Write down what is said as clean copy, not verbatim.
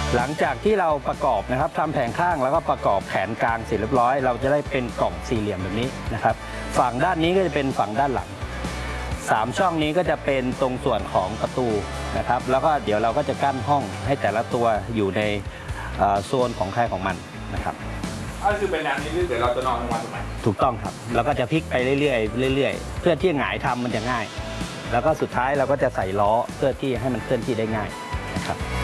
หลังจากที่เราประกอบนะครับทำแผงข้างแล้วก็ประกอบแผนกลางเสร็จเรียบร้อยเราจะได้เป็นกล่องสี่เหลี่ยมแบบนี้นะครับฝั่งด้านนี้ก็จะเป็นฝั่งด้านหลัง3ช่องนี้ก็จะเป็นตรงส่วนของประตูนะครับแล้วก็เดี๋ยวเราก็จะกั้นห้องให้แต่ละตัวอยู่ในโซนของใครของมันนะครับก็คือเป็นแนวนี้เดี๋ยวเราจะนอนกลางวันถูกไหมถูกต้องครับเราก็จะพลิกไปเรื่อยๆเพื่อที่หงายทำมันจะง่ายแล้วก็สุดท้ายเราก็จะใส่ล้อเพื่อที่ให้มันเคลื่อนที่ได้ง่ายนะครับ